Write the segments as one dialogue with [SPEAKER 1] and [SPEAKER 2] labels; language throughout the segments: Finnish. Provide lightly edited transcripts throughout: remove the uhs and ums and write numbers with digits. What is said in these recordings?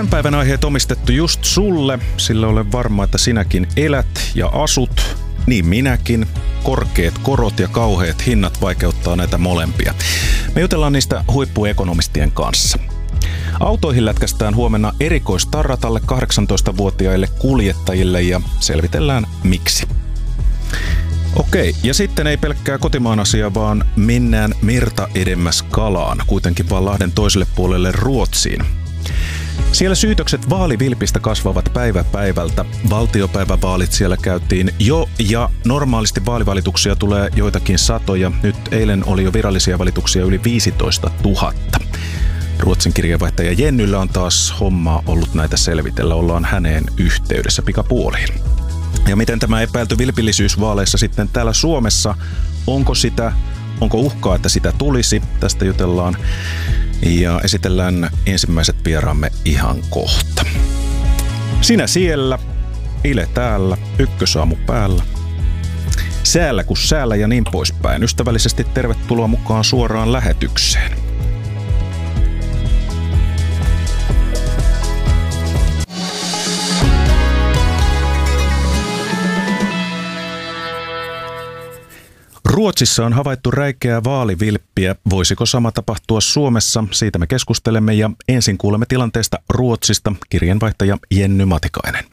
[SPEAKER 1] Tämän päivän aiheet omistettu just sulle, sillä olen varma, että sinäkin elät ja asut, niin minäkin. Korkeat korot ja kauheat hinnat vaikeuttaa näitä molempia. Me jutellaan niistä huippuekonomistien kanssa. Autoihin lätkästään huomenna erikoistarrat alle 18-vuotiaille kuljettajille ja selvitellään miksi. Okei, ja sitten ei pelkkää kotimaan asia, vaan mennään merta edemmäs kalaan, kuitenkin vaan Lahden toiselle puolelle Ruotsiin. Siellä syytökset vaalivilpistä kasvavat päivä päivältä. Valtiopäivävaalit siellä käytiin jo ja normaalisti vaalivalituksia tulee joitakin satoja. Nyt eilen oli jo virallisia valituksia yli 15 000. Ruotsin kirjeenvaihtaja Jennyllä on taas hommaa ollut näitä selvitellä. Ollaan häneen yhteydessä pikapuoliin. Ja miten tämä epäilty vilpillisyys vaaleissa sitten täällä Suomessa? Onko uhkaa, että sitä tulisi? Tästä jutellaan ja esitellään ensimmäiset vieraamme ihan kohta. Sinä siellä, Ile täällä, Ykkösaamu päällä. Säällä kuin säällä ja niin poispäin. Ystävällisesti tervetuloa mukaan suoraan lähetykseen. Ruotsissa on havaittu räikeää vaalivilppiä. Voisiko sama tapahtua Suomessa? Siitä me keskustelemme ja ensin kuulemme tilanteesta Ruotsista. Kirjeenvaihtaja Jenny Matikainen.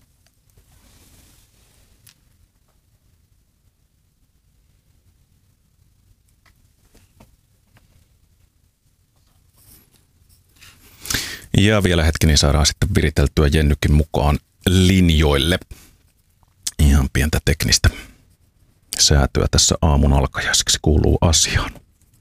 [SPEAKER 1] Ja vielä hetki, niin saadaan sitten viriteltyä Jennykin mukaan linjoille. Ihan pientä teknistä säätöä tässä aamun alkajaiseksi kuuluu asiaan.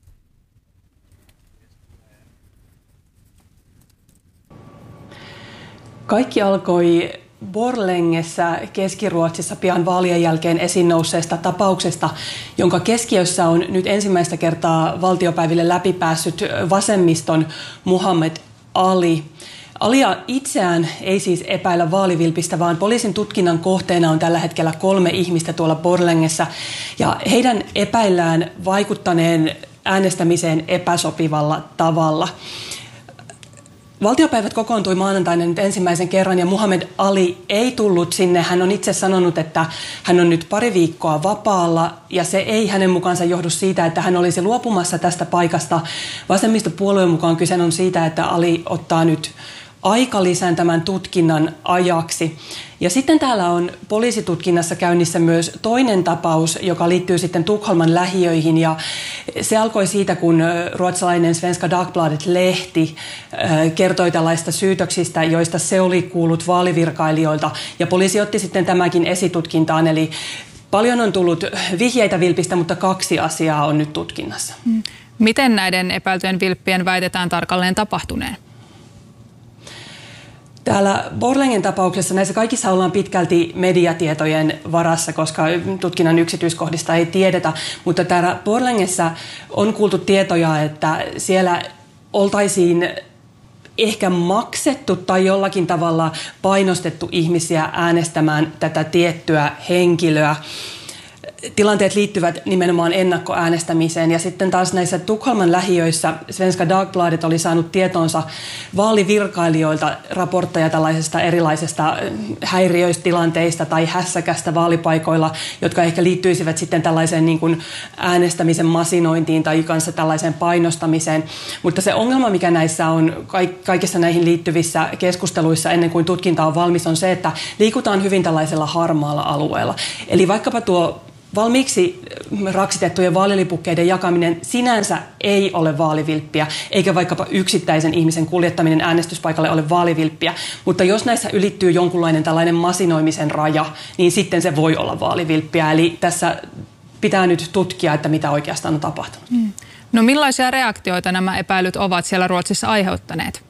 [SPEAKER 2] Kaikki alkoi Borlängessä Keski-Ruotsissa pian vaalien jälkeen esiin nousseesta tapauksesta, jonka keskiössä on nyt ensimmäistä kertaa valtiopäiville läpipäässyt vasemmiston Muhammed Ali. Alia itseään ei siis epäillä vaalivilpistä, vaan poliisin tutkinnan kohteena on tällä hetkellä 3 ihmistä tuolla Borlängessä. Ja heidän epäillään vaikuttaneen äänestämiseen epäsopivalla tavalla. Valtiopäivät kokoontui maanantaina nyt ensimmäisen kerran ja Muhammed Ali ei tullut sinne. Hän on itse sanonut, että hän on nyt pari viikkoa vapaalla ja se ei hänen mukaansa johdu siitä, että hän olisi luopumassa tästä paikasta. Vasemmistopuolueen mukaan kyse on siitä, että Ali ottaa nyt aikalisän tämän tutkinnan ajaksi. Ja sitten täällä on poliisitutkinnassa käynnissä myös toinen tapaus, joka liittyy sitten Tukholman lähiöihin. Ja se alkoi siitä, kun ruotsalainen Svenska Dagbladet-lehti kertoi tällaista syytöksistä, joista se oli kuullut vaalivirkailijoilta. Ja poliisi otti sitten tämäkin esitutkintaan. Eli paljon on tullut vihjeitä vilpistä, mutta 2 asiaa on nyt tutkinnassa.
[SPEAKER 3] Miten näiden epäiltyjen vilppien väitetään tarkalleen tapahtuneen?
[SPEAKER 2] Täällä Borlängen tapauksessa näissä kaikissa ollaan pitkälti mediatietojen varassa, koska tutkinnan yksityiskohdista ei tiedetä. Mutta täällä Borlängessä on kuultu tietoja, että siellä oltaisiin ehkä maksettu tai jollakin tavalla painostettu ihmisiä äänestämään tätä tiettyä henkilöä. Tilanteet liittyvät nimenomaan ennakkoäänestämiseen ja sitten taas näissä Tukholman lähiöissä Svenska Dagbladet oli saanut tietonsa vaalivirkailijoilta raportteja tällaisesta erilaisesta häiriöistilanteista tai hässäkästä vaalipaikoilla, jotka ehkä liittyisivät sitten tällaiseen niin kuin äänestämisen masinointiin tai kanssa tällaiseen painostamiseen. Mutta se ongelma, mikä näissä on kaikissa näihin liittyvissä keskusteluissa ennen kuin tutkinta on valmis, on se, että liikutaan hyvin tällaisella harmaalla alueella. Eli vaikkapa tuo valmiiksi raksitettujen vaalilipukkeiden jakaminen sinänsä ei ole vaalivilppiä, eikä vaikkapa yksittäisen ihmisen kuljettaminen äänestyspaikalle ole vaalivilppiä. Mutta jos näissä ylittyy jonkunlainen tällainen masinoimisen raja, niin sitten se voi olla vaalivilppiä. Eli tässä pitää nyt tutkia, että mitä oikeastaan on tapahtunut.
[SPEAKER 3] No millaisia reaktioita nämä epäilyt ovat siellä Ruotsissa aiheuttaneet?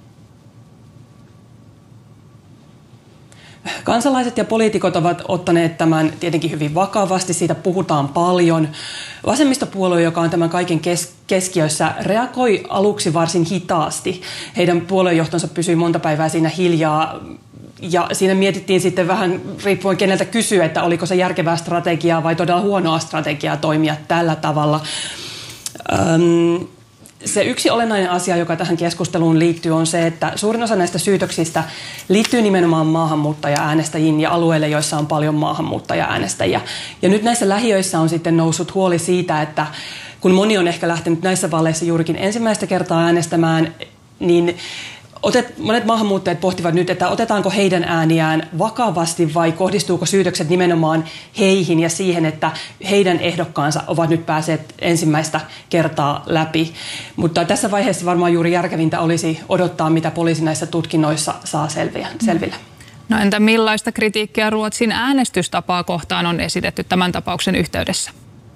[SPEAKER 2] Kansalaiset ja poliitikot ovat ottaneet tämän tietenkin hyvin vakavasti, siitä puhutaan paljon. Vasemmistopuolue, joka on tämän kaiken keskiössä, reagoi aluksi varsin hitaasti. Heidän puoluejohtonsa pysyi monta päivää siinä hiljaa. Ja siinä mietittiin sitten vähän, riippuen keneltä kysyä, että oliko se järkevää strategiaa vai todella huonoa strategiaa toimia tällä tavalla. se yksi olennainen asia, joka tähän keskusteluun liittyy, on se, että suurin osa näistä syytöksistä liittyy nimenomaan maahanmuuttaja-äänestäjiin ja alueille, joissa on paljon maahanmuuttaja-äänestäjiä. Ja nyt näissä lähiöissä on sitten noussut huoli siitä, että kun moni on ehkä lähtenyt näissä vaaleissa juurikin ensimmäistä kertaa äänestämään, niin monet maahanmuuttajat pohtivat nyt, että otetaanko heidän ääniään vakavasti vai kohdistuuko syytökset nimenomaan heihin ja siihen, että heidän ehdokkaansa ovat nyt päässeet ensimmäistä kertaa läpi. Mutta tässä vaiheessa varmaan juuri järkevintä olisi odottaa, mitä poliisi näissä tutkinnoissa saa selville.
[SPEAKER 3] No entä millaista kritiikkiä Ruotsin äänestystapaa kohtaan on esitetty tämän tapauksen yhteydessä?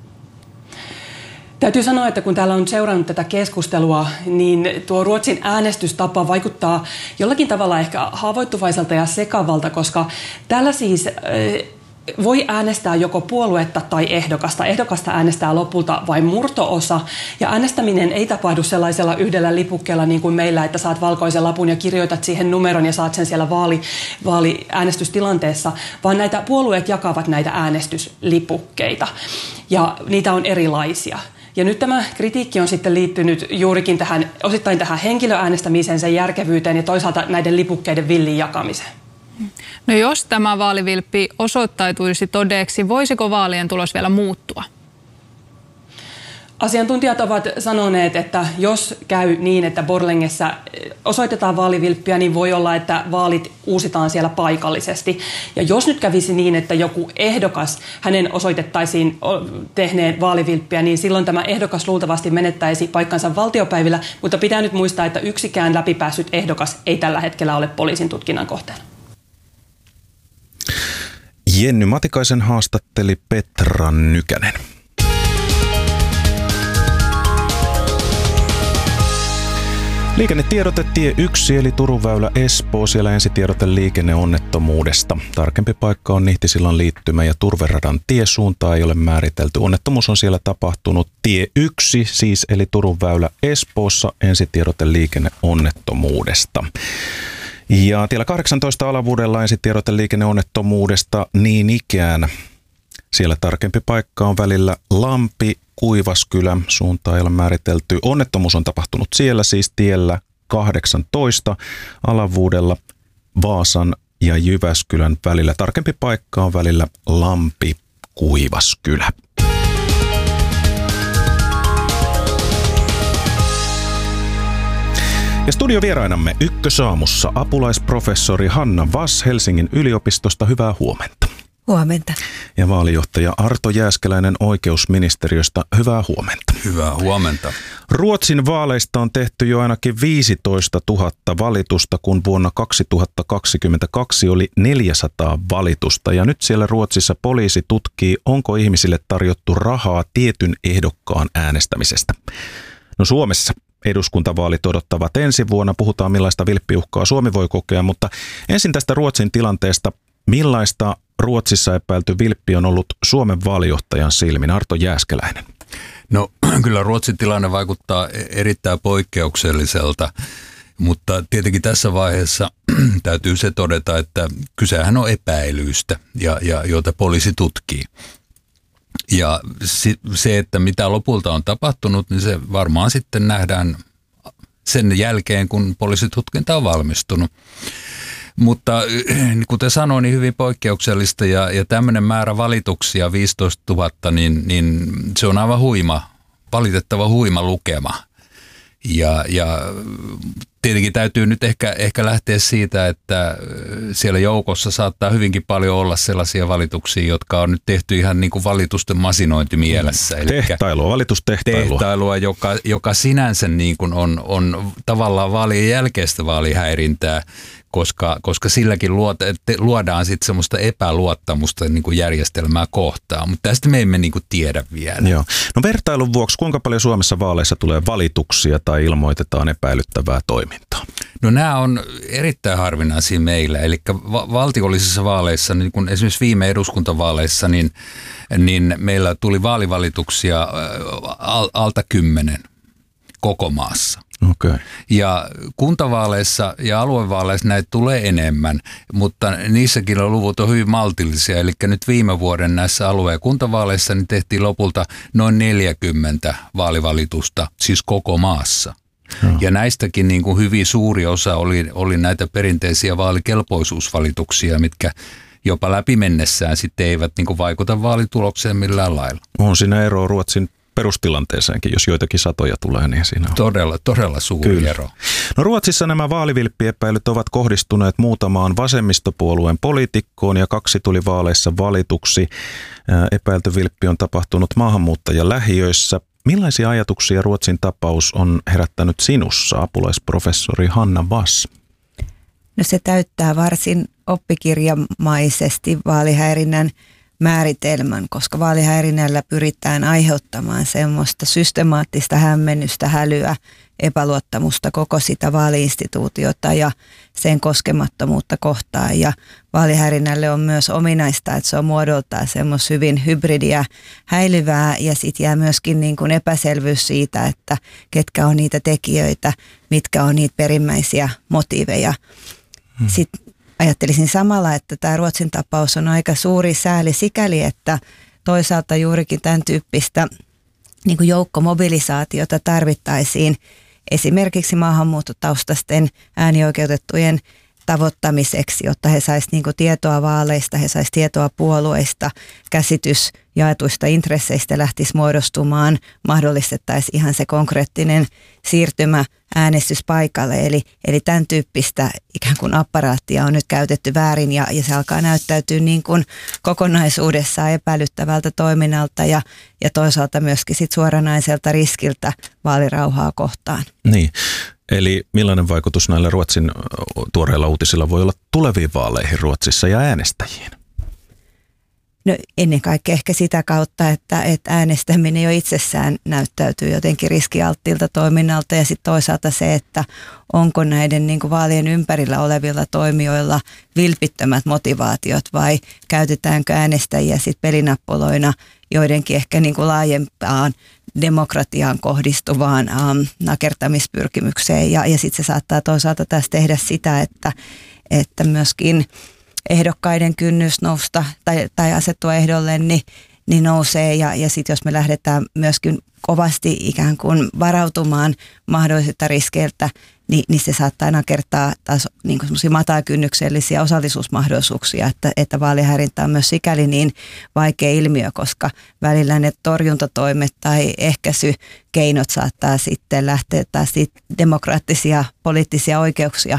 [SPEAKER 2] Täytyy sanoa, että kun täällä on seurannut tätä keskustelua, niin tuo Ruotsin äänestystapa vaikuttaa jollakin tavalla ehkä haavoittuvaiselta ja sekavalta, koska täällä siis voi äänestää joko puoluetta tai ehdokasta. Ehdokasta äänestää lopulta vain murto-osa, ja äänestäminen ei tapahdu sellaisella yhdellä lipukkeella niin kuin meillä, että saat valkoisen lapun ja kirjoitat siihen numeron ja saat sen siellä äänestystilanteessa, vaan näitä puolueet jakavat näitä äänestyslipukkeita, ja niitä on erilaisia. Ja nyt tämä kritiikki on sitten liittynyt juurikin osittain tähän henkilöäänestämiseen, sen järkevyyteen ja toisaalta näiden lipukkeiden villiin jakamiseen.
[SPEAKER 3] No jos tämä vaalivilppi osoittautuisi todeksi, voisiko vaalien tulos vielä muuttua?
[SPEAKER 2] Asiantuntijat ovat sanoneet, että jos käy niin, että Borlängessä osoitetaan vaalivilppiä, niin voi olla, että vaalit uusitaan siellä paikallisesti. Ja jos nyt kävisi niin, että joku ehdokas, hänen osoitettaisiin tehneen vaalivilppiä, niin silloin tämä ehdokas luultavasti menettäisi paikkansa valtiopäivillä, mutta pitää nyt muistaa, että yksikään läpipäässyt ehdokas ei tällä hetkellä ole poliisin tutkinnan kohteena.
[SPEAKER 1] Jenny Matikaisen haastatteli Petra Nykänen. Liikennetiedote tie 1 eli Turun väylä Espoo, siellä ensitiedote liikenneonnettomuudesta. Tarkempi paikka on Nihtisillan liittymä ja Turveradan tiesuuntaa ei ole määritelty. Onnettomuus on siellä tapahtunut tie 1 siis eli Turun väylä Espoossa, ensitiedote liikenneonnettomuudesta. Ja tiellä 18 Alavuudella ensitiedote liikenneonnettomuudesta niin ikään. Siellä tarkempi paikka on välillä Lampi-Kuivaskylä, suuntaa ei ole määritelty. Onnettomuus on tapahtunut siellä siis tiellä 18 Alavuudella Vaasan ja Jyväskylän välillä. Tarkempi paikka on välillä Lampi-Kuivaskylä. Ja studiovierainamme Ykkösaamussa apulaisprofessori Hanna Wass Helsingin yliopistosta. Hyvää huomenta.
[SPEAKER 4] Huomenta.
[SPEAKER 1] Ja vaalijohtaja Arto Jääskeläinen oikeusministeriöstä. Hyvää huomenta.
[SPEAKER 5] Hyvää huomenta.
[SPEAKER 1] Ruotsin vaaleista on tehty jo ainakin 15 000 valitusta, kun vuonna 2022 oli 400 valitusta. Ja nyt siellä Ruotsissa poliisi tutkii, onko ihmisille tarjottu rahaa tietyn ehdokkaan äänestämisestä. No Suomessa eduskuntavaalit odottavat ensi vuonna. Puhutaan, millaista vilppiuhkaa Suomi voi kokea, mutta ensin tästä Ruotsin tilanteesta. Millaista Ruotsissa epäilty vilppi on ollut Suomen vaalijohtajan silmin? Arto Jääskeläinen.
[SPEAKER 5] No kyllä Ruotsin tilanne vaikuttaa erittäin poikkeukselliselta, mutta tietenkin tässä vaiheessa täytyy se todeta, että kysehän on epäilyistä, joita poliisi tutkii. Ja se, että mitä lopulta on tapahtunut, niin se varmaan sitten nähdään sen jälkeen, kun poliisitutkinta on valmistunut. Mutta kuten sanoin, niin hyvin poikkeuksellista ja tämmöinen määrä valituksia, 15 000, niin se on aivan valitettava huima lukema. Ja tietenkin täytyy nyt ehkä lähteä siitä, että siellä joukossa saattaa hyvinkin paljon olla sellaisia valituksia, jotka on nyt tehty ihan niin kuin valitusten masinointimielessä.
[SPEAKER 1] Valitustehtailua.
[SPEAKER 5] Tehtailua, joka sinänsä niin kuin on tavallaan vaalien jälkeistä vaalihäirintää, koska silläkin luodaan sitten semmoista epäluottamusta niin kuin järjestelmää kohtaan, mutta tästä me emme niin kuin tiedä vielä.
[SPEAKER 1] Joo. No vertailun vuoksi, kuinka paljon Suomessa vaaleissa tulee valituksia tai ilmoitetaan epäilyttävää toimintaa?
[SPEAKER 5] No nämä on erittäin harvinaisia meillä, eli valtiollisissa vaaleissa, niin kuin esimerkiksi viime eduskuntavaaleissa, niin meillä tuli vaalivalituksia alta 10 koko maassa.
[SPEAKER 1] Okay.
[SPEAKER 5] Ja kuntavaaleissa ja aluevaaleissa näitä tulee enemmän, mutta niissäkin luvut on hyvin maltillisia. Eli nyt viime vuoden näissä alue- ja kuntavaaleissa niin tehtiin lopulta noin 40 vaalivalitusta, siis koko maassa. No. Ja näistäkin niin kuin hyvin suuri osa oli näitä perinteisiä vaalikelpoisuusvalituksia, mitkä jopa läpi mennessään sitten eivät niin kuin vaikuta vaalitulokseen millään lailla.
[SPEAKER 1] On siinä eroa Ruotsin perustilanteeseenkin, jos joitakin satoja tulee, niin siinä on.
[SPEAKER 5] Todella suuri ero.
[SPEAKER 1] No Ruotsissa nämä vaalivilppiepäilyt ovat kohdistuneet muutamaan vasemmistopuolueen poliitikkoon ja 2 tuli vaaleissa valituksi. Epäilty vilppi on tapahtunut maahanmuuttajalähiöissä. Millaisia ajatuksia Ruotsin tapaus on herättänyt sinussa, apulaisprofessori Hanna Wass?
[SPEAKER 4] No se täyttää varsin oppikirjamaisesti vaalihäirinnän määritelmän, koska vaalihäirinnällä pyritään aiheuttamaan semmoista systemaattista hämmennystä, hälyä, epäluottamusta koko sitä vaaliinstituutiota ja sen koskemattomuutta kohtaan. Ja vaalihäirinnälle on myös ominaista, että se on muodoltaan semmoista hyvin hybridiä, häilyvää ja sitten jää myöskin niin kuin epäselvyys siitä, että ketkä on niitä tekijöitä, mitkä on niitä perimmäisiä motiiveja. Sitten ajattelisin samalla, että tämä Ruotsin tapaus on aika suuri sääli sikäli, että toisaalta juurikin tämän tyyppistä niin kuin joukkomobilisaatiota tarvittaisiin esimerkiksi maahanmuuttotaustaisten äänioikeutettujen tavoittamiseksi, jotta he saisivat niin kuin tietoa vaaleista, he saisivat tietoa puolueista, käsitys jaetuista intresseistä lähtisi muodostumaan, mahdollistettaisiin ihan se konkreettinen siirtymä äänestyspaikalle. Eli tämän tyyppistä ikään kuin apparaattia on nyt käytetty väärin ja se alkaa näyttäytyä niin kuin kokonaisuudessaan epäilyttävältä toiminnalta ja toisaalta myöskin sit suoranaiselta riskiltä vaalirauhaa kohtaan.
[SPEAKER 1] Niin. Eli millainen vaikutus näillä Ruotsin tuoreilla uutisilla voi olla tuleviin vaaleihin Ruotsissa ja äänestäjiin?
[SPEAKER 4] No ennen kaikkea ehkä sitä kautta, että äänestäminen jo itsessään näyttäytyy jotenkin riskialttiilta toiminnalta ja sitten toisaalta se, että onko näiden niin kuin vaalien ympärillä olevilla toimijoilla vilpittömät motivaatiot vai käytetäänkö äänestäjiä sitten pelinappuloina joidenkin ehkä niin kuin laajempaan demokratiaan kohdistuvaan nakertamispyrkimykseen ja sitten se saattaa toisaalta taas tehdä sitä, että myöskin ehdokkaiden kynnys nousta tai asettua ehdolle niin nousee ja sitten jos me lähdetään myöskin kovasti ikään kuin varautumaan mahdollisilta riskeiltä, niin se saattaa nakertaa taas niin kuin semmoisia matalakynnyksellisiä osallisuusmahdollisuuksia, että vaalihäirintä on myös sikäli niin vaikea ilmiö, koska välillä ne torjuntatoimet tai ehkäisykeinot saattaa sitten lähteä taas demokraattisia poliittisia oikeuksia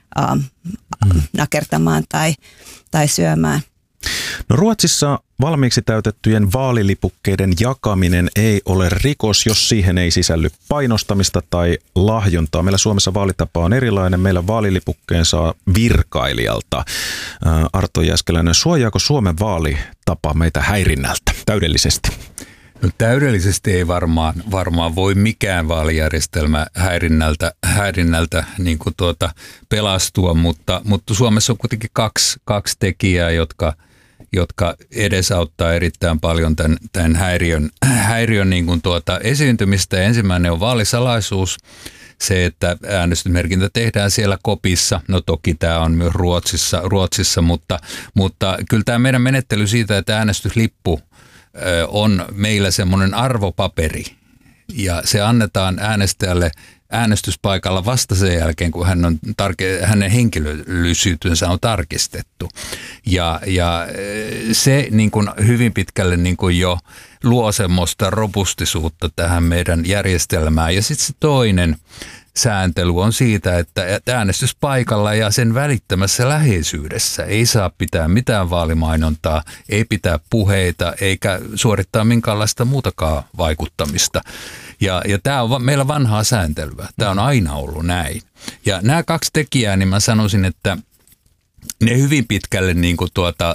[SPEAKER 4] nakertamaan tai syömään.
[SPEAKER 1] No Ruotsissa valmiiksi täytettyjen vaalilipukkeiden jakaminen ei ole rikos, jos siihen ei sisälly painostamista tai lahjontaa. Meillä Suomessa vaalitapa on erilainen. Meillä vaalilipukkeen saa virkailijalta. Arto Jääskeläinen, suojaako Suomen vaalitapa meitä häirinnältä täydellisesti?
[SPEAKER 5] No täydellisesti ei varmaan voi mikään vaalijärjestelmä häirinnältä niin kuin pelastua, mutta Suomessa on kuitenkin kaksi tekijää, jotka edesauttaa erittäin paljon tämän häiriön niin kuin esiintymistä. Ensimmäinen on vaalisalaisuus. Se, että äänestysmerkintä tehdään siellä kopissa, no toki tämä on myös Ruotsissa mutta kyllä tämä meidän menettely siitä, että äänestyslippu on meillä semmoinen arvopaperi ja se annetaan äänestäjälle äänestyspaikalla vasta sen jälkeen, kun hänen henkilöllisyytensä on tarkistettu. Ja se niin kuin hyvin pitkälle niin kuin jo luo semmoista robustisuutta tähän meidän järjestelmään. Ja sitten se toinen sääntely on siitä, että äänestyspaikalla ja sen välittömässä läheisyydessä ei saa pitää mitään vaalimainontaa, ei pitää puheita eikä suorittaa minkäänlaista muutakaan vaikuttamista. Ja tämä on meillä vanhaa sääntelyä. Tämä on aina ollut näin. Ja nämä kaksi tekijää, niin mä sanoisin, että ne hyvin pitkälle niin kuin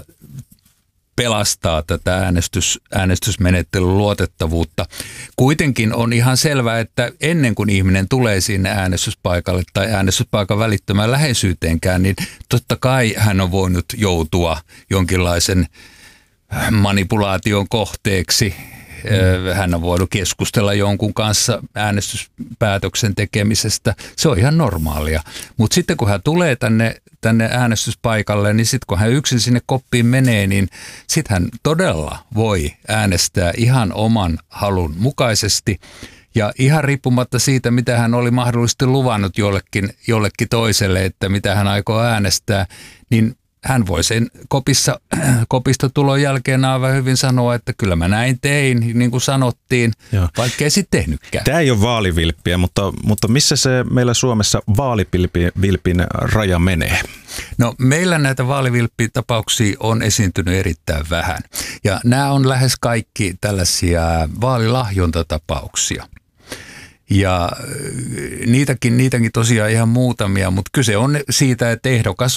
[SPEAKER 5] pelastaa tätä äänestysmenettelyn luotettavuutta. Kuitenkin on ihan selvää, että ennen kuin ihminen tulee sinne äänestyspaikalle tai äänestyspaikan välittömään läheisyyteenkään, niin totta kai hän on voinut joutua jonkinlaisen manipulaation kohteeksi Hän on voinut keskustella jonkun kanssa äänestyspäätöksen tekemisestä. Se on ihan normaalia. Mutta sitten kun hän tulee tänne äänestyspaikalle, niin sitten kun hän yksin sinne koppiin menee, niin sitten hän todella voi äänestää ihan oman halun mukaisesti. Ja ihan riippumatta siitä, mitä hän oli mahdollisesti luvannut jollekin toiselle, että mitä hän aikoo äänestää, niin hän voi sen kopista tulon jälkeen aivan hyvin sanoa, että kyllä mä näin tein, niin kuin sanottiin, vaikka ei sitten tehnytkään.
[SPEAKER 1] Tämä ei ole vaalivilppiä, mutta missä se meillä Suomessa vaalivilpin raja menee?
[SPEAKER 5] No meillä näitä vaalivilppitapauksia on esiintynyt erittäin vähän. Ja nämä on lähes kaikki tällaisia vaalilahjontatapauksia. Ja niitäkin tosiaan ihan muutamia, mutta kyse on siitä, että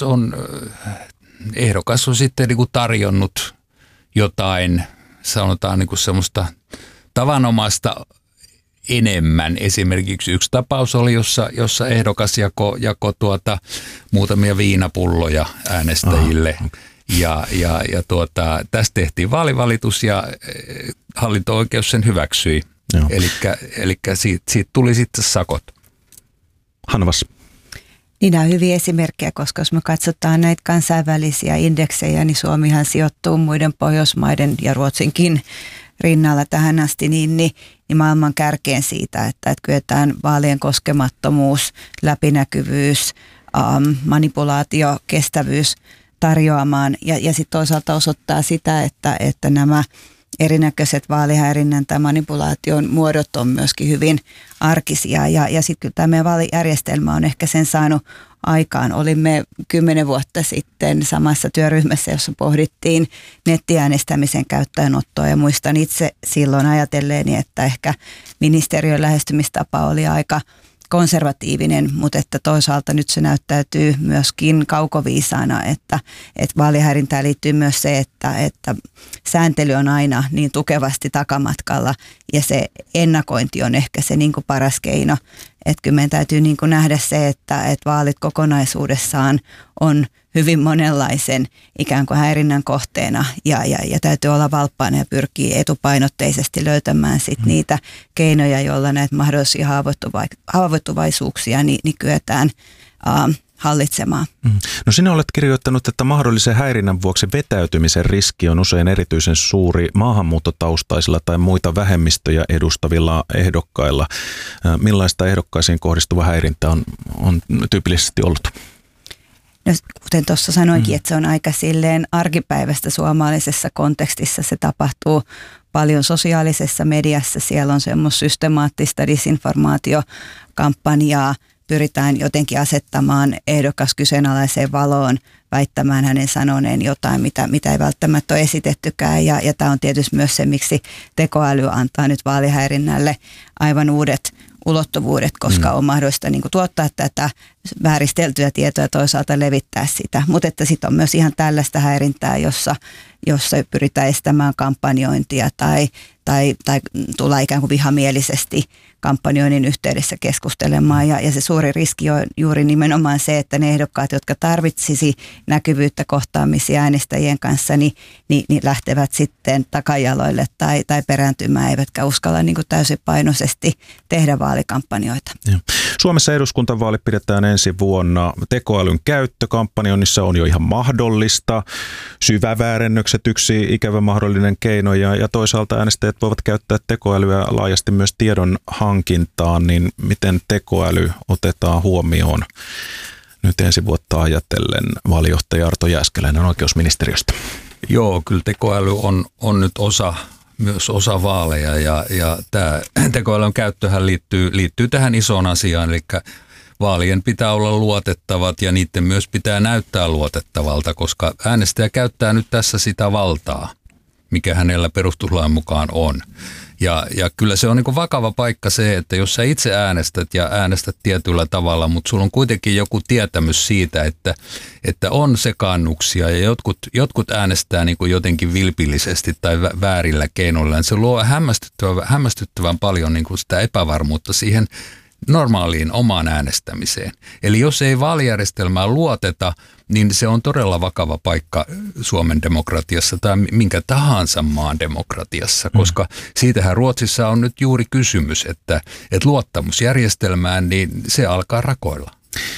[SPEAKER 5] ehdokas on sitten niin kuin tarjonnut jotain, sanotaan niin kuin semmoista tavanomaista enemmän. Esimerkiksi yksi tapaus oli, jossa ehdokas jako muutamia viinapulloja äänestäjille. Ja tästä tehtiin vaalivalitus ja hallinto-oikeus sen hyväksyi. Eli siitä tuli sitten sakot.
[SPEAKER 1] Hanvas.
[SPEAKER 4] Niin nämä on hyviä esimerkkejä, koska jos me katsotaan näitä kansainvälisiä indeksejä, niin Suomihan sijoittuu muiden Pohjoismaiden ja Ruotsinkin rinnalla tähän asti niin maailman kärkeen siitä, että kyetään vaalien koskemattomuus, läpinäkyvyys, manipulaatio, kestävyys tarjoamaan ja sitten toisaalta osoittaa sitä, että nämä erinäköiset vaalihäirinnän tai manipulaation muodot on myöskin hyvin arkisia ja sitten kyllä tämä meidän vaalijärjestelmä on ehkä sen saanut aikaan. Olimme 10 vuotta sitten samassa työryhmässä, jossa pohdittiin nettiäänestämisen käyttöönottoa ja muistan itse silloin ajatelleeni, että ehkä ministeriön lähestymistapa oli aika konservatiivinen, mutta että toisaalta nyt se näyttäytyy myöskin kaukoviisaana, että vaalihäirintään liittyy myös se, että sääntely on aina niin tukevasti takamatkalla ja se ennakointi on ehkä se niin kuin paras keino. Että kyllä meidän täytyy niin kuin nähdä se, että vaalit kokonaisuudessaan on hyvin monenlaisen ikään kuin häirinnän kohteena ja täytyy olla valppaana ja pyrkii etupainotteisesti löytämään sit niitä keinoja, joilla näitä mahdollisia haavoittuvaisuuksia niin kyetään hallitsemaan.
[SPEAKER 1] No sinä olet kirjoittanut, että mahdollisen häirinnän vuoksi vetäytymisen riski on usein erityisen suuri maahanmuuttotaustaisilla tai muita vähemmistöjä edustavilla ehdokkailla. Millaista ehdokkaisiin kohdistuva häirintä on tyypillisesti ollut?
[SPEAKER 4] No, kuten tuossa sanoinkin, että se on aika silleen arkipäiväistä suomalaisessa kontekstissa. Se tapahtuu paljon sosiaalisessa mediassa. Siellä on semmoista systemaattista disinformaatiokampanjaa. Pyritään jotenkin asettamaan ehdokas kyseenalaiseen valoon, väittämään hänen sanoneen jotain, mitä ei välttämättä ole esitettykään. Ja tämä on tietysti myös se, miksi tekoäly antaa nyt vaalihäirinnälle aivan uudet ulottuvuudet, koska on mahdollista niin kuin tuottaa tätä vääristeltyä tietoa ja toisaalta levittää sitä. Mutta että sitten on myös ihan tällaista häirintää, jossa pyritään estämään kampanjointia tai tulla ikään kuin vihamielisesti kampanjoinnin yhteydessä keskustelemaan. Ja se suuri riski on juuri nimenomaan se, että ne ehdokkaat, jotka tarvitsisi näkyvyyttä kohtaamisia äänestäjien kanssa, niin lähtevät sitten takajaloille tai perääntymään, eivätkä uskalla niin kuin täysipainoisesti tehdä vaalikampanjoita.
[SPEAKER 1] Suomessa eduskuntavaalit pidetään ensi vuonna. Tekoälyn käyttö kampanjoinnissa on jo ihan mahdollista. Syväväärennökset yksi ikävä mahdollinen keino ja toisaalta äänestäjät voivat käyttää tekoälyä laajasti myös tiedon hankintaan, niin miten tekoäly otetaan huomioon nyt ensi vuotta ajatellen? Vaalijohtaja Arto Jääskeläinen oikeusministeriöstä.
[SPEAKER 5] Joo, kyllä tekoäly on nyt myös osa vaaleja ja tämä tekoälyn käyttöhän liittyy tähän isoon asiaan, eli vaalien pitää olla luotettavat ja niiden myös pitää näyttää luotettavalta, koska äänestäjä käyttää nyt tässä sitä valtaa, mikä hänellä perustuslain mukaan on. Ja kyllä se on niin kuin vakava paikka se, että jos sä itse äänestät ja äänestät tietyllä tavalla, mutta sulla on kuitenkin joku tietämys siitä, että on sekaannuksia ja jotkut äänestää niin kuin jotenkin vilpillisesti tai väärillä keinoilla. Se luo hämmästyttävän paljon niin kuin sitä epävarmuutta siihen normaaliin omaan äänestämiseen. Eli jos ei vaalijärjestelmään luoteta, niin se on todella vakava paikka Suomen demokratiassa tai minkä tahansa maan demokratiassa, koska siitähän Ruotsissa on nyt juuri kysymys, että luottamus järjestelmään, niin se alkaa rakoilla.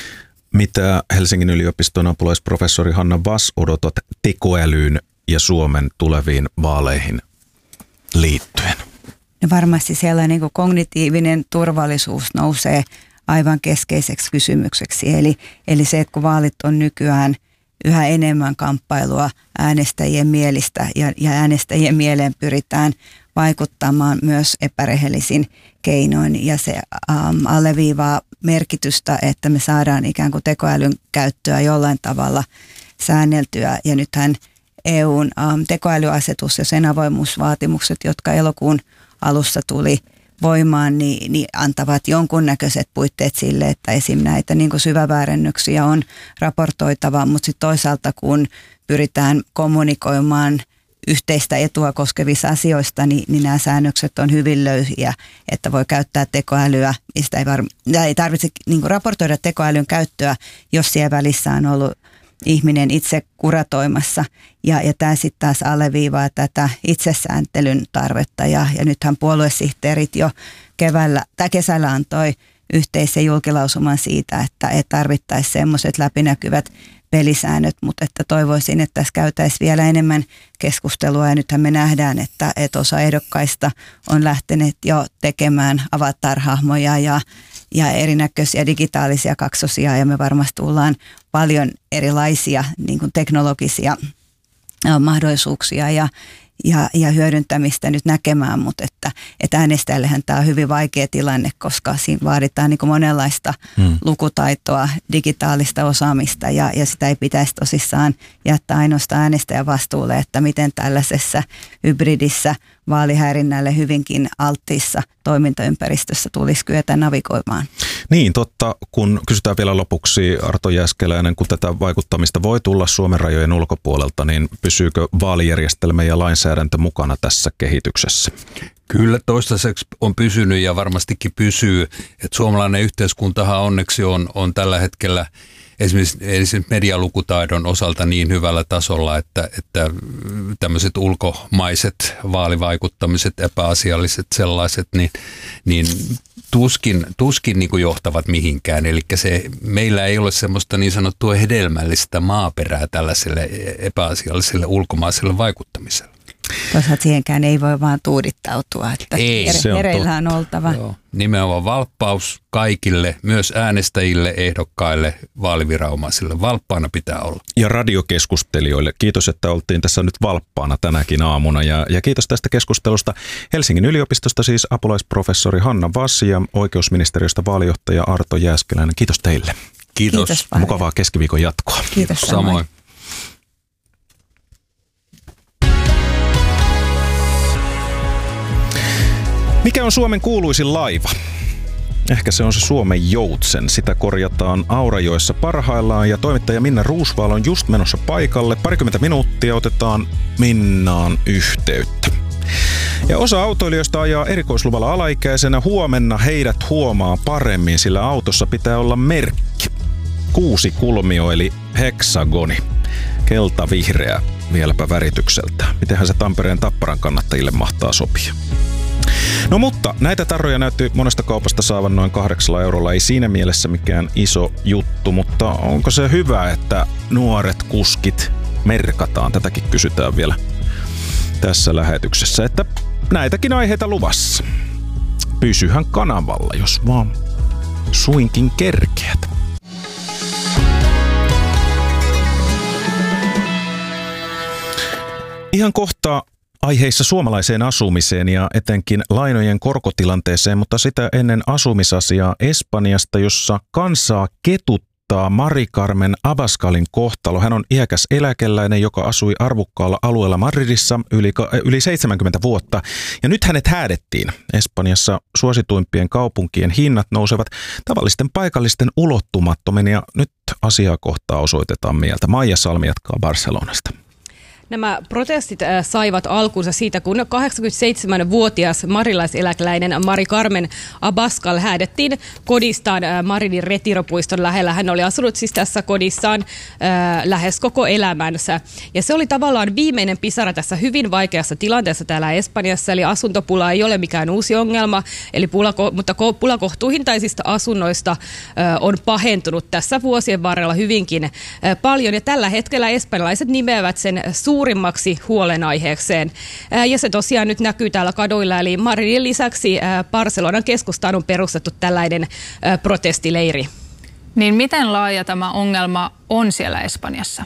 [SPEAKER 1] Mitä Helsingin yliopiston apulaisprofessori Hanna Wass odotat tekoälyyn ja Suomen tuleviin vaaleihin liittyen?
[SPEAKER 4] No varmasti siellä niin kuin kognitiivinen turvallisuus nousee aivan keskeiseksi kysymykseksi. Eli se, että kun vaalit on nykyään yhä enemmän kamppailua äänestäjien mielistä ja äänestäjien mieleen pyritään vaikuttamaan myös epärehellisin keinoin. Ja se alleviivaa merkitystä, että me saadaan ikään kuin tekoälyn käyttöä jollain tavalla säänneltyä. Ja nythän EUn tekoälyasetus ja sen avoimuusvaatimukset, jotka elokuun alussa tuli voimaan, niin antavat jonkunnäköiset puitteet sille, että esim. Näitä niin kuin syväväärennöksiä on raportoitava, mutta sitten toisaalta kun pyritään kommunikoimaan yhteistä etua koskevissa asioista, niin nämä säännökset on hyvin löyhiä, että voi käyttää tekoälyä. Sitä ei tarvitse niin kuin raportoida tekoälyn käyttöä, jos siellä välissä on ollut ihminen itse kuratoimassa. Ja tämä sitten taas alleviivaa tätä itsesääntelyn tarvetta. Ja nythän puoluesihteerit jo kesällä antoi yhteisen julkilausuman siitä, että tarvittaisiin semmoiset läpinäkyvät pelisäännöt, mutta että toivoisin, että tässä käytäisiin vielä enemmän keskustelua. Ja nythän me nähdään, että osa ehdokkaista on lähteneet jo tekemään avatar-hahmoja ja erinäköisiä digitaalisia kaksosia, ja me varmasti tullaan paljon erilaisia niin kuin teknologisia mahdollisuuksia ja hyödyntämistä nyt näkemään, mutta että äänestäjällehän tämä on hyvin vaikea tilanne, koska siinä vaaditaan niin kuin monenlaista lukutaitoa, digitaalista osaamista ja sitä ei pitäisi tosissaan jättää ainoastaan äänestäjän vastuulle, että miten tällaisessa hybridissä vaalihäirinnälle hyvinkin alttiissa toimintaympäristössä tulisi kyetä navigoimaan.
[SPEAKER 1] Niin, totta. Kun kysytään vielä lopuksi, Arto Jääskeläinen, kun tätä vaikuttamista voi tulla Suomen rajojen ulkopuolelta, niin pysyykö vaalijärjestelmä ja lainsäädäntö mukana tässä kehityksessä?
[SPEAKER 5] Kyllä toistaiseksi on pysynyt ja varmastikin pysyy. Että suomalainen yhteiskuntahan onneksi on tällä hetkellä esimerkiksi medialukutaidon osalta niin hyvällä tasolla, että tämmöiset ulkomaiset vaalivaikuttamiset, epäasialliset sellaiset, niin tuskin niin kuin johtavat mihinkään. Eli meillä ei ole semmoista niin sanottua hedelmällistä maaperää tällaiselle epäasialliselle ulkomaiselle vaikuttamiselle.
[SPEAKER 4] Toisaalta siihenkään ei voi vaan tuudittautua, että hereillä on oltava.
[SPEAKER 5] Joo. Nimenomaan valppaus kaikille, myös äänestäjille, ehdokkaille, vaaliviranomaisille. Valppaana pitää olla. Ja
[SPEAKER 1] radiokeskustelijoille. Kiitos, että oltiin tässä nyt valppaana tänäkin aamuna. Ja kiitos tästä keskustelusta Helsingin yliopistosta siis apulaisprofessori Hanna Wass ja oikeusministeriöstä vaalijohtaja Arto Jääskeläinen. Kiitos teille.
[SPEAKER 5] Kiitos.
[SPEAKER 1] Mukavaa keskiviikon jatkoa.
[SPEAKER 4] Kiitos
[SPEAKER 5] samoin.
[SPEAKER 1] Mikä on Suomen kuuluisin laiva? Ehkä se on se Suomen Joutsen. Sitä korjataan Aurajoessa parhaillaan ja toimittaja Minna Ruusvaal on just menossa paikalle. 20 minuuttia otetaan Minnaan yhteyttä. Ja osa autoilijoista ajaa erikoisluvalla alaikäisenä. Huomenna heidät huomaa paremmin, sillä autossa pitää olla merkki. 6 kulmio eli heksagoni. Kelta-vihreä vieläpä väritykseltä. Mitenhän se Tampereen Tapparan kannattajille mahtaa sopia? No mutta näitä tarroja näytti monesta kaupasta saavan noin 8 €. Ei siinä mielessä mikään iso juttu, mutta onko se hyvä, että nuoret kuskit merkataan? Tätäkin kysytään vielä tässä lähetyksessä, että näitäkin aiheita luvassa. Pysyhän kanavalla, jos vaan suinkin kerkeät. Ihan kohta aiheissa suomalaiseen asumiseen ja etenkin lainojen korkotilanteeseen, mutta sitä ennen asumisasiaa Espanjasta, jossa kansaa ketuttaa Mari-Carmen Abascalin kohtalo. Hän on iäkäs eläkeläinen, joka asui arvokkaalla alueella Madridissa yli 70 vuotta. Ja nyt hänet häädettiin. Espanjassa suosituimpien kaupunkien hinnat nousevat tavallisten paikallisten ulottumattomin ja nyt asiaa kohtaa osoitetaan mieltä. Maija Salmi jatkaa Barcelonasta.
[SPEAKER 6] Nämä protestit saivat alkunsa siitä, kun 87-vuotias marilaiseläkeläinen Mari Carmen Abascal häädettiin kodistaan Marinin Retiro-puiston lähellä. Hän oli asunut siis tässä kodissaan lähes koko elämänsä. Ja se oli tavallaan viimeinen pisara tässä hyvin vaikeassa tilanteessa täällä Espanjassa, eli asuntopula ei ole mikään uusi ongelma, mutta pula kohtuuhintaisista asunnoista on pahentunut tässä vuosien varrella hyvinkin paljon. Ja tällä hetkellä espanjalaiset nimeävät sen suurimmaksi huolenaiheekseen. Ja se tosiaan nyt näkyy täällä kaduilla, eli Madridin lisäksi Barcelonan keskustaan on perustettu tällainen protestileiri.
[SPEAKER 3] Niin miten laaja tämä ongelma on siellä Espanjassa?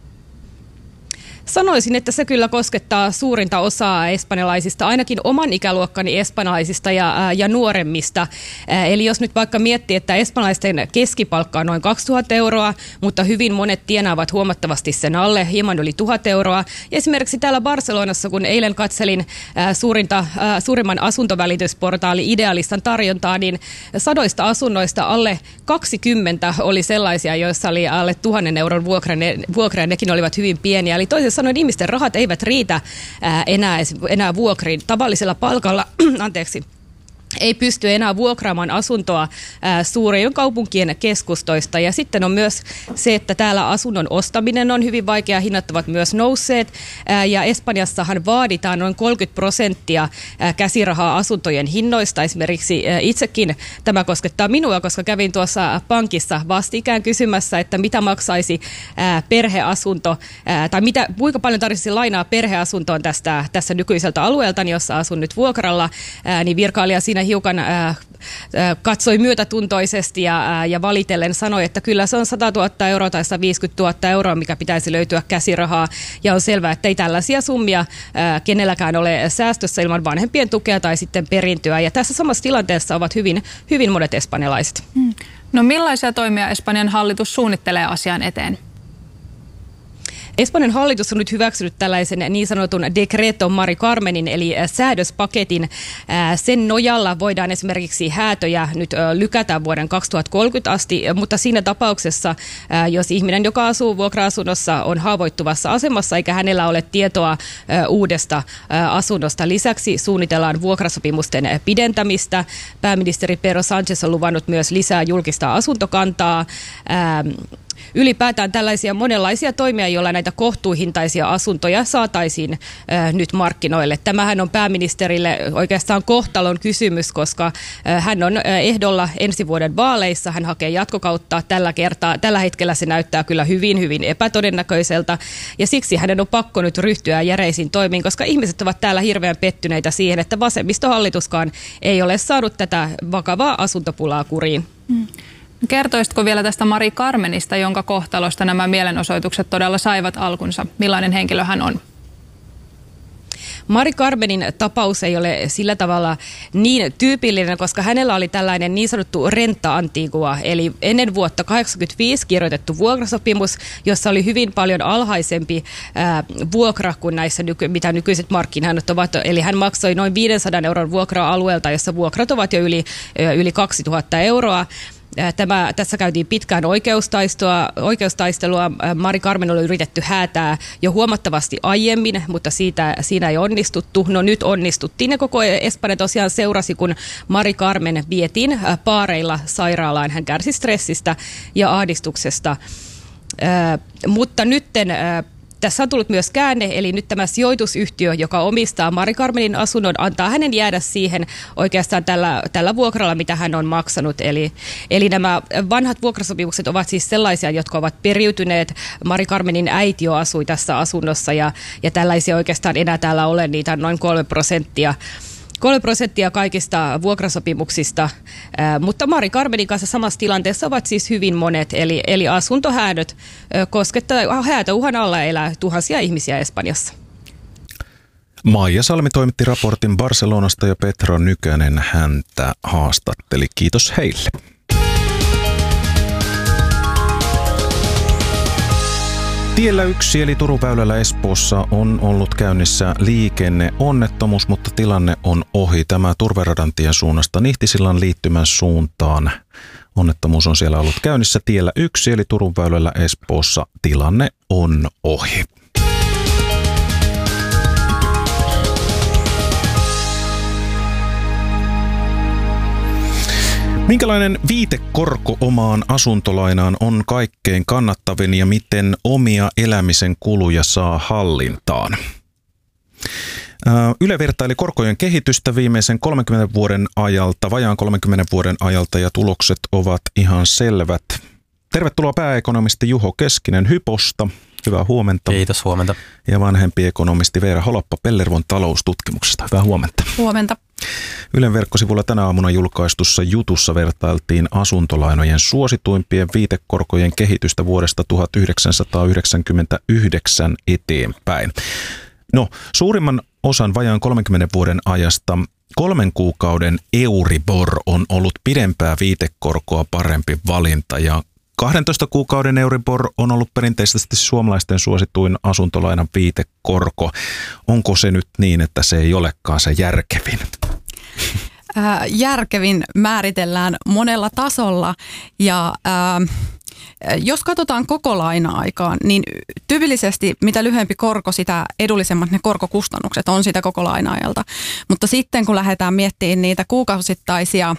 [SPEAKER 6] Sanoisin, että se kyllä koskettaa suurinta osaa espanjalaisista, ainakin oman ikäluokkani espanjalaisista ja nuoremmista. Eli jos nyt vaikka miettii, että espanjalaisten keskipalkka on noin 2000 euroa, mutta hyvin monet tienaavat huomattavasti sen alle, hieman yli 1000 euroa. Esimerkiksi täällä Barcelonassa, kun eilen katselin suurimman asuntovälitysportaali Idealistan tarjontaa, niin 100 asunnoista alle 20 oli sellaisia, joissa oli alle 1000 euron vuokra, ja nekin olivat hyvin pieniä. Eli toisin sanoen ihmisten rahat eivät riitä enää vuokriin tavallisella palkalla, ei pysty enää vuokraamaan asuntoa suurien kaupunkien keskustoista. Ja sitten on myös se, että täällä asunnon ostaminen on hyvin vaikea, hinnat ovat myös nousseet. Ja Espanjassahan vaaditaan noin 30% käsirahaa asuntojen hinnoista. Esimerkiksi itsekin tämä koskettaa minua, koska kävin tuossa pankissa vastikään kysymässä, että mitä maksaisi perheasunto, tai kuinka paljon tarvitsisi lainaa perheasuntoon tässä nykyiseltä alueelta, jossa asun nyt vuokralla, niin virkailija siinä hiukan katsoi myötätuntoisesti ja valitellen sanoi, että kyllä se on 100 000 euroa tai 150 000 euroa, mikä pitäisi löytyä käsirahaa. Ja on selvää, että ei tällaisia summia kenelläkään ole säästössä ilman vanhempien tukea tai sitten perintöä. Ja tässä samassa tilanteessa ovat hyvin, hyvin monet espanjalaiset.
[SPEAKER 3] No millaisia toimia Espanjan hallitus suunnittelee asian eteen?
[SPEAKER 6] Espanjan hallitus on nyt hyväksynyt tällaisen niin sanotun Decreto Mari Carmenin, eli säädöspaketin. Sen nojalla voidaan esimerkiksi häätöjä nyt lykätä vuoden 2030 asti, mutta siinä tapauksessa, jos ihminen, joka asuu vuokra-asunnossa, on haavoittuvassa asemassa eikä hänellä ole tietoa uudesta asunnosta. Lisäksi suunnitellaan vuokrasopimusten pidentämistä. Pääministeri Pedro Sánchez on luvannut myös lisää julkista asuntokantaa. Ylipäätään tällaisia monenlaisia toimia, joilla näitä kohtuuhintaisia asuntoja saataisiin nyt markkinoille. Tämähän on pääministerille oikeastaan kohtalon kysymys, koska hän on ehdolla ensi vuoden vaaleissa. Hän hakee jatkokautta tällä hetkellä se näyttää kyllä hyvin, hyvin epätodennäköiseltä. Ja siksi hänen on pakko nyt ryhtyä järeisiin toimiin, koska ihmiset ovat täällä hirveän pettyneitä siihen, että vasemmistohallituskaan ei ole saanut tätä vakavaa asuntopulaa kuriin.
[SPEAKER 3] Kertoisitko vielä tästä Mari Carmenista, jonka kohtalosta nämä mielenosoitukset todella saivat alkunsa? Millainen henkilö hän on?
[SPEAKER 6] Mari Carmenin tapaus ei ole sillä tavalla niin tyypillinen, koska hänellä oli tällainen niin sanottu renta antigua, eli ennen vuotta 1985 kirjoitettu vuokrasopimus, jossa oli hyvin paljon alhaisempi vuokra kuin näissä, mitä nykyiset markkinahinnat ovat. Eli hän maksoi noin 500 euron vuokraa alueelta, jossa vuokrat ovat jo yli 2000 euroa. Tässä käytiin pitkään oikeustaistelua. Mari Carmen oli yritetty häätää jo huomattavasti aiemmin, mutta siinä ei onnistuttu. No nyt onnistuttiin ja koko Espanja tosiaan seurasi, kun Mari Carmen vietiin paareilla sairaalaan. Hän kärsi stressistä ja ahdistuksesta. Mutta nytten tässä on tullut myös käänne, eli nyt tämä sijoitusyhtiö, joka omistaa Mari Carmenin asunnon, antaa hänen jäädä siihen oikeastaan tällä vuokralla, mitä hän on maksanut. Eli nämä vanhat vuokrasopimukset ovat siis sellaisia, jotka ovat periytyneet. Mari Carmenin äiti jo asui tässä asunnossa ja tällaisia oikeastaan enää täällä ole, niitä on noin 3% kaikista vuokrasopimuksista, mutta Mari Carmenin kanssa samassa tilanteessa ovat siis hyvin monet, eli asuntohäädöt koskettaa, häätöuhan alla elää tuhansia ihmisiä Espanjassa.
[SPEAKER 1] Maija Salmi toimitti raportin Barcelonasta ja Petra Nykänen häntä haastatteli. Kiitos heille. Tiellä 1 eli Turun väylällä Espoossa on ollut käynnissä liikenneonnettomuus, mutta tilanne on ohi. Tämä Turveradan tien suunnasta Nihtisillan liittymän suuntaan. Onnettomuus on siellä ollut käynnissä tiellä 1 eli Turun väylällä Espoossa. Tilanne on ohi. Minkälainen viitekorko omaan asuntolainaan on kaikkein kannattavin ja miten omia elämisen kuluja saa hallintaan? Yle vertaili korkojen kehitystä viimeisen 30 vuoden ajalta, vajaan 30 vuoden ajalta, ja tulokset ovat ihan selvät. Tervetuloa pääekonomisti Juho Keskinen Hyposta. Hyvää huomenta.
[SPEAKER 7] Kiitos, huomenta.
[SPEAKER 1] Ja vanhempi ekonomisti Veera Holoppa Pellervon taloustutkimuksesta. Hyvää huomenta.
[SPEAKER 3] Huomenta.
[SPEAKER 1] Ylen verkkosivulla tänä aamuna julkaistussa jutussa vertailtiin asuntolainojen suosituimpien viitekorkojen kehitystä vuodesta 1999 eteenpäin. No, suurimman osan vajaan 30 vuoden ajasta 3 kuukauden Euribor on ollut pidempää viitekorkoa parempi valinta, ja 12 kuukauden Euribor on ollut perinteisesti suomalaisten suosituin asuntolainan viitekorko. Onko se nyt niin, että se ei olekaan se järkevin?
[SPEAKER 8] Järkevin määritellään monella tasolla, ja jos katsotaan koko laina-aikaa, niin tyypillisesti mitä lyhyempi korko, sitä edullisemmat ne korkokustannukset on sitä koko laina-ajalta. Mutta sitten kun lähdetään miettimään niitä kuukausittaisia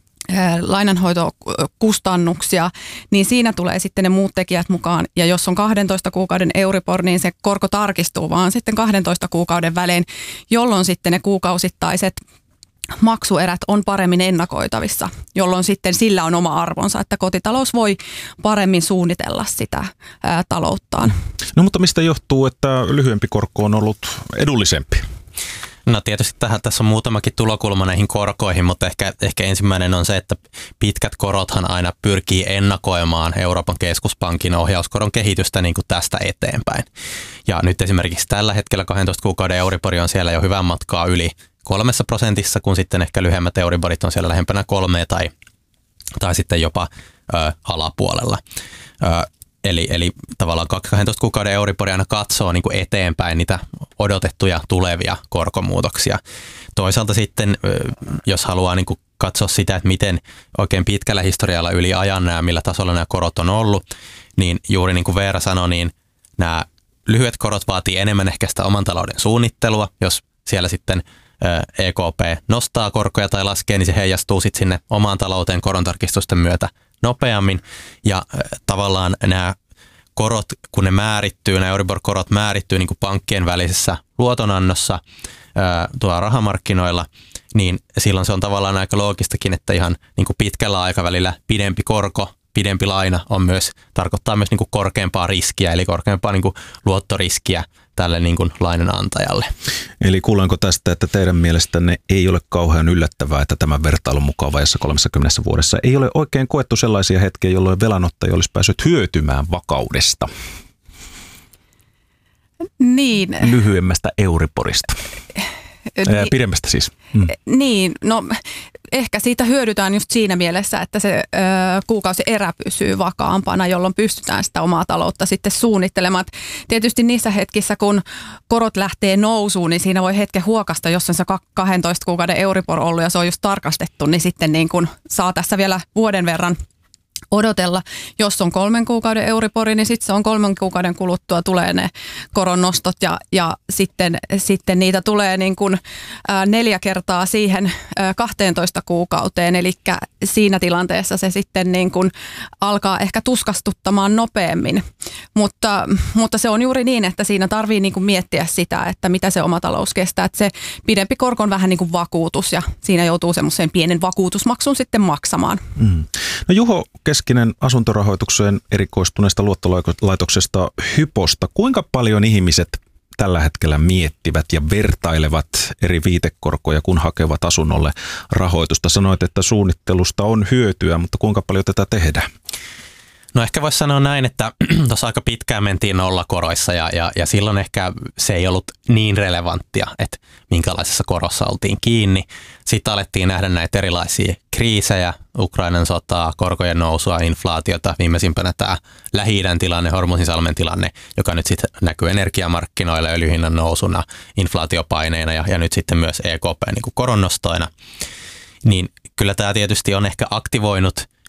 [SPEAKER 8] lainanhoitokustannuksia, niin siinä tulee sitten ne muut tekijät mukaan. Ja jos on 12 kuukauden Euribor, niin se korko tarkistuu vaan sitten 12 kuukauden välein, jolloin sitten ne kuukausittaiset maksuerät on paremmin ennakoitavissa, jolloin sitten sillä on oma arvonsa, että kotitalous voi paremmin suunnitella sitä talouttaan.
[SPEAKER 1] No mutta mistä johtuu, että lyhyempi korko on ollut edullisempi?
[SPEAKER 7] No tietysti tässä on muutamakin tulokulma näihin korkoihin, mutta ehkä ensimmäinen on se, että pitkät korothan aina pyrkii ennakoimaan Euroopan keskuspankin ohjauskoron kehitystä niin kuin tästä eteenpäin. Ja nyt esimerkiksi tällä hetkellä 12 kuukauden Euribor on siellä jo hyvän matkaa yli 3%, kun sitten ehkä lyhyemmät Euriborit on siellä lähempänä 3 tai sitten jopa alapuolella. Eli tavallaan 12 kuukauden Euribor aina katsoo niin kuin eteenpäin niitä odotettuja tulevia korkomuutoksia. Toisaalta sitten, jos haluaa niin kuin katsoa sitä, että miten oikein pitkällä historialla yli ajan millä tasolla nämä korot on ollut, niin juuri niin kuin Veera sanoi, niin nämä lyhyet korot vaatii enemmän ehkä sitä oman talouden suunnittelua. Jos siellä sitten EKP nostaa korkoja tai laskee, niin se heijastuu sitten sinne omaan talouteen korontarkistusten myötä nopeammin, ja tavallaan nämä korot, kun ne määrittyy, nämä Euribor-korot määrittyy niin kuin pankkien välisessä luotonannossa tuolla rahamarkkinoilla, niin silloin se on tavallaan aika loogistakin, että ihan niin kuin pitkällä aikavälillä pidempi korko, pidempi laina tarkoittaa myös niin kuin korkeampaa riskiä, eli korkeampaa niin kuin luottoriskiä tälle niin kuin lainanantajalle. Eli
[SPEAKER 1] kuulenko tästä, että teidän mielestänne ei ole kauhean yllättävää, että tämän vertailun mukaan vajassa 30 vuodessa ei ole oikein koettu sellaisia hetkiä, jolloin velanottaja olisi päässyt hyötymään vakaudesta?
[SPEAKER 8] Niin.
[SPEAKER 1] Lyhyemmästä Euriborista. Pidemmästä siis.
[SPEAKER 8] Niin, no ehkä siitä hyödytään just siinä mielessä, että se kuukausierä pysyy vakaampana, jolloin pystytään sitä omaa taloutta sitten suunnittelemaan. Tietysti niissä hetkissä, kun korot lähtee nousuun, niin siinä voi hetken huokasta, jos on se 12 kuukauden Euribor ollut ja se on just tarkastettu, niin sitten niin kun saa tässä vielä vuoden verran odotella. Jos on 3 kuukauden Euribori, niin sitten se on 3 kuukauden kuluttua tulee ne koronnostot ja sitten niitä tulee niin kuin 4 kertaa siihen 12 kuukauteen. Eli siinä tilanteessa se sitten niin kuin alkaa ehkä tuskastuttamaan nopeammin. Mutta se on juuri niin, että siinä tarvii niin kuin miettiä sitä, että mitä se oma talous kestää. Että se pidempi korko on vähän niin kuin vakuutus ja siinä joutuu semmoiseen pienen vakuutusmaksun sitten maksamaan.
[SPEAKER 1] No Juho Keskinen asuntorahoitukseen erikoistuneesta luottolaitoksesta Hyposta. Kuinka paljon ihmiset tällä hetkellä miettivät ja vertailevat eri viitekorkoja, kun hakevat asunnolle rahoitusta? Sanoit, että suunnittelusta on hyötyä, mutta kuinka paljon tätä tehdään?
[SPEAKER 7] No ehkä voisi sanoa näin, että tuossa aika pitkään mentiin nollakoroissa ja silloin ehkä se ei ollut niin relevanttia, että minkälaisessa korossa oltiin kiinni. Sitten alettiin nähdä näitä erilaisia kriisejä, Ukrainan sotaa, korkojen nousua, inflaatiota, viimeisimpänä tämä Lähi-idän tilanne, Hormuzinsalmen tilanne, joka nyt sitten näkyy energiamarkkinoilla, öljyhinnan nousuna, inflaatiopaineina ja nyt sitten myös EKP niin kuin koronnostoina. Niin kyllä tämä tietysti on ehkä aktivoinut